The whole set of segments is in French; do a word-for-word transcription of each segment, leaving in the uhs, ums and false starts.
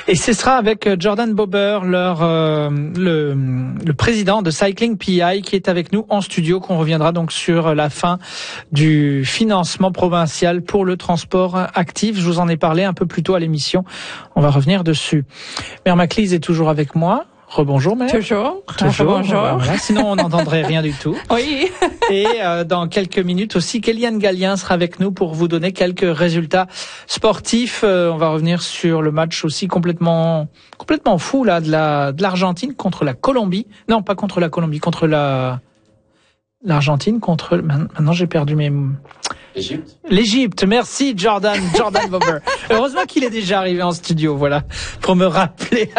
Et ce sera avec Jordan Bober, leur, euh, le, le président de Cycling P I, qui est avec nous en studio, qu'on reviendra donc sur la fin du financement provincial pour le transport actif. Je vous en ai parlé un peu plus tôt à l'émission. On va revenir dessus. Mère Maclise est toujours avec moi. Rebonjour, mère. Toujours. Toujours. Bonjour. Voilà. Sinon, on n'entendrait rien du tout. Oui. Et euh, dans quelques minutes aussi, Kéliane Gallien sera avec nous pour vous donner quelques résultats sportifs. Euh, on va revenir sur le match aussi complètement, complètement fou là de la de l'Argentine contre la Colombie. Non, pas contre la Colombie, contre la l'Argentine contre. Maintenant, j'ai perdu mes. L'Égypte. L'Égypte, merci Jordan, Jordan Bober. Heureusement qu'il est déjà arrivé en studio, voilà, pour me rappeler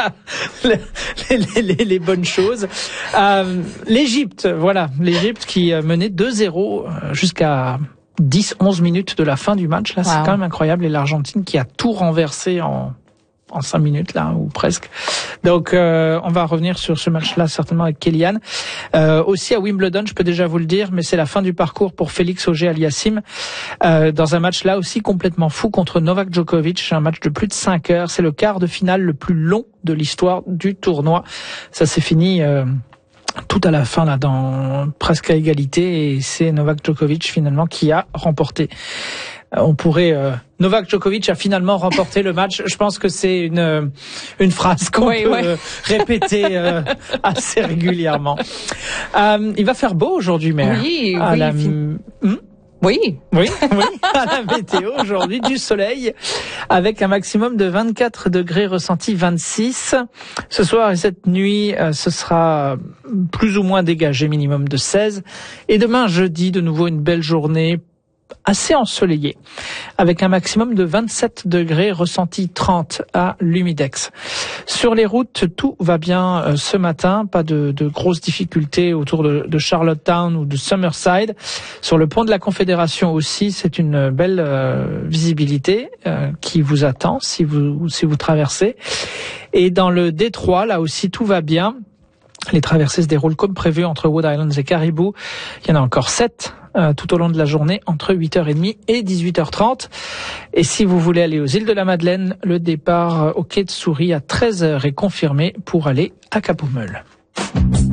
les, les, les, les bonnes choses. Euh, L'Égypte, voilà, l'Égypte qui menait deux zéro jusqu'à dix onze minutes de la fin du match. Là, wow. C'est quand même incroyable. Et l'Argentine qui a tout renversé en en cinq minutes là ou presque. Donc euh, on va revenir sur ce match-là certainement avec Kéliane. Euh, aussi à Wimbledon, je peux déjà vous le dire, mais c'est la fin du parcours pour Félix Auger-Aliassime euh, dans un match là aussi complètement fou contre Novak Djokovic, un match de plus de cinq heures. C'est le quart de finale le plus long de l'histoire du tournoi. Ça s'est fini euh, tout à la fin là, dans presque à égalité, et c'est Novak Djokovic finalement qui a remporté. On pourrait euh, Novak Djokovic a finalement remporté le match. Je pense que c'est une une phrase qu'on oui, peut oui. Euh, répéter euh, assez régulièrement. Euh, il va faire beau aujourd'hui, mère. Oui, à oui. La... Fin... Hmm oui. Oui, oui, à la météo aujourd'hui, du soleil avec un maximum de vingt-quatre degrés, ressenti vingt-six. Ce soir et cette nuit, euh, ce sera plus ou moins dégagé, minimum de seize. Et demain, jeudi, de nouveau une belle journée assez ensoleillé, avec un maximum de vingt-sept degrés, ressenti trente à l'Humidex. Sur les routes, tout va bien euh, ce matin, pas de, de grosses difficultés autour de, de Charlottetown ou de Summerside. Sur le pont de la Confédération aussi, c'est une belle euh, visibilité euh, qui vous attend si vous si vous traversez. Et dans le détroit, là aussi, tout va bien. Les traversées se déroulent comme prévu entre Wood Islands et Caribou. Il y en a encore sept euh, tout au long de la journée entre huit heures trente et dix-huit heures trente. Et si vous voulez aller aux îles de la Madeleine, le départ au quai de Souris à treize heures est confirmé pour aller à Cap-aux-Meules.